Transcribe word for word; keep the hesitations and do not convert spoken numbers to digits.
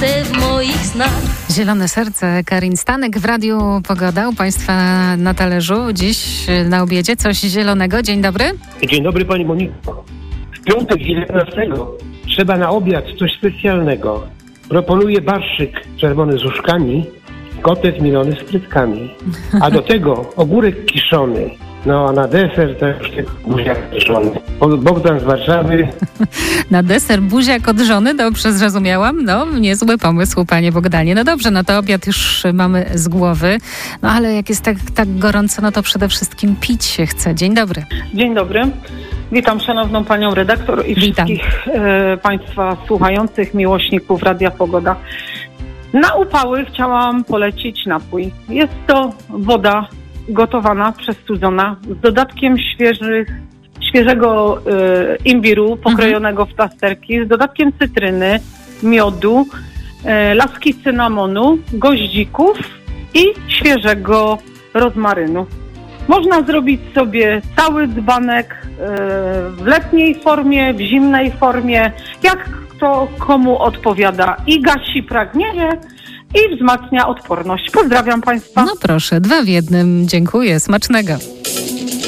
serce w moich snach. Zielone serce, Karin Stanek w Radiu Pogoda. U Państwa na talerzu dziś na obiedzie coś zielonego. Dzień dobry. Dzień dobry Pani Moniko. W piątek jedenastego trzeba na obiad coś specjalnego. Proponuję barszyk czerwony z uszkami, kotlet milony z frytkami, a do tego ogórek kiszony. No a na deser to już tylko buziak kiszony. Bogdan z Warszawy. Na deser buziak od żony, dobrze zrozumiałam. No, niezły pomysł, panie Bogdanie. No dobrze, no to obiad już mamy z głowy. No ale jak jest tak, tak gorąco, no to przede wszystkim pić się chce. Dzień dobry. Dzień dobry. Witam szanowną panią redaktor i Witam. wszystkich e, państwa słuchających, miłośników Radia Pogoda. Na upały chciałam polecić napój. Jest to woda gotowana, przestudzona, z dodatkiem świeżych, świeżego e, imbiru pokrojonego mhm. w plasterki, z dodatkiem cytryny, miodu, e, laski cynamonu, goździków i świeżego rozmarynu. Można zrobić sobie cały dzbanek e, w letniej formie, w zimnej formie, jak to komu odpowiada, i gasi pragnienie i wzmacnia odporność. Pozdrawiam Państwa. No proszę, dwa w jednym. Dziękuję. Smacznego.